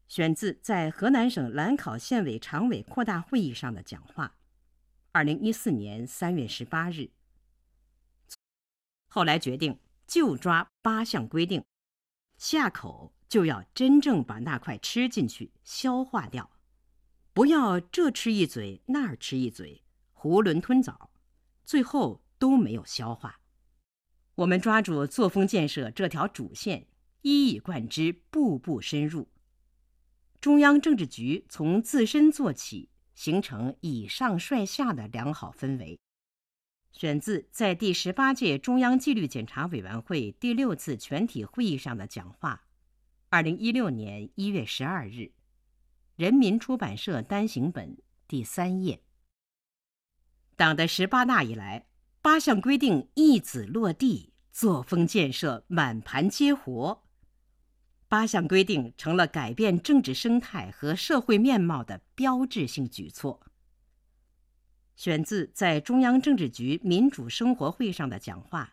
选自在河南省兰考县委常委扩大会议上的讲话，2014年3月18日。后来决定就抓8项规定，下口就要真正把那块吃进去，消化掉，不要这吃一嘴那儿吃一嘴，囫囵吞枣，最后都没有消化。我们抓住作风建设这条主线，一以贯之，步步深入。中央政治局从自身做起，形成以上率下的良好氛围。选自在第18届中央纪律检查委员会第6次全体会议上的讲话，2016年1月12日，人民出版社单行本第3页。党的18大以来，8项规定一子落地，作风建设满盘皆活。8项规定成了改变政治生态和社会面貌的标志性举措。选自在中央政治局民主生活会上的讲话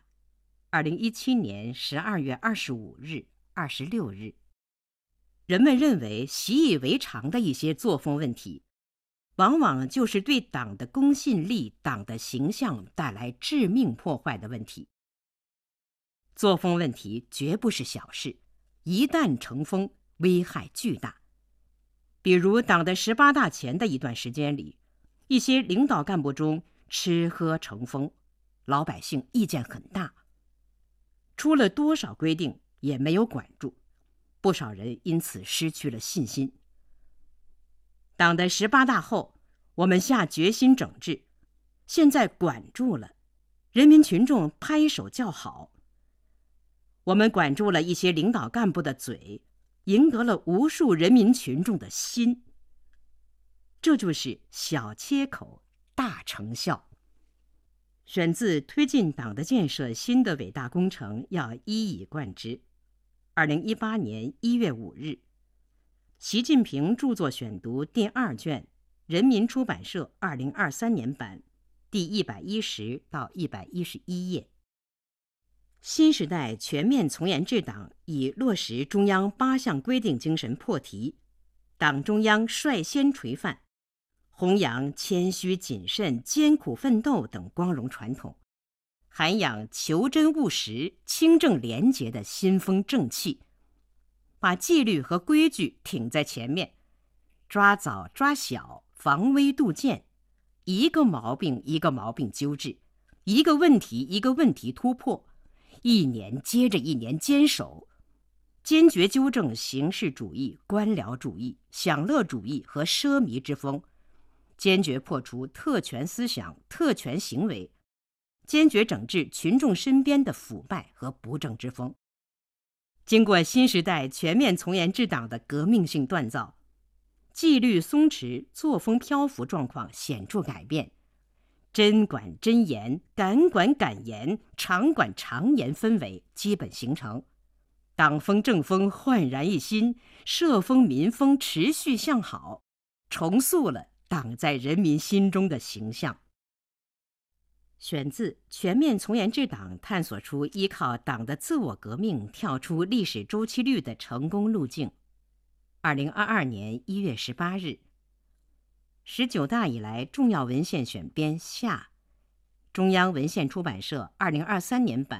，2017年12月25日、26日。人们认为习以为常的一些作风问题，往往就是对党的公信力、党的形象带来致命破坏的问题。作风问题绝不是小事，一旦成风，危害巨大。比如党的18大前的一段时间里，一些领导干部中吃喝成风，老百姓意见很大。出了多少规定也没有管住，不少人因此失去了信心。党的18大后，我们下决心整治，现在管住了，人民群众拍手叫好。我们管住了一些领导干部的嘴，赢得了无数人民群众的心。这就是小切口，大成效。选自推进党的建设新的伟大工程要一以贯之。2018年1月5日，习近平著作选读第2卷，人民出版社2023年版，第110到111页。新时代全面从严治党以落实中央8项规定精神破题，党中央率先垂范，弘扬谦虚谨慎、艰苦奋斗等光荣传统，涵养求真务实、清正廉洁的新风正气，把纪律和规矩挺在前面，抓早抓小，防微杜渐，一个毛病一个毛病纠治，一个问题一个问题突破，一年接着一年坚守，坚决纠正形式主义、官僚主义、享乐主义和奢靡之风，坚决破除特权思想、特权行为，坚决整治群众身边的腐败和不正之风。经过新时代全面从严治党的革命性锻造，纪律松弛、作风漂浮状况显著改变，真管真严、敢管敢严、常管常严氛围基本形成，党风政风焕然一新，社风民风持续向好，重塑了党在人民心中的形象。选自《全面从严治党探索出依靠党的自我革命跳出历史周期率的成功路径》，2022年1月18日。19大以来重要文献选编下，中央文献出版社2023年版。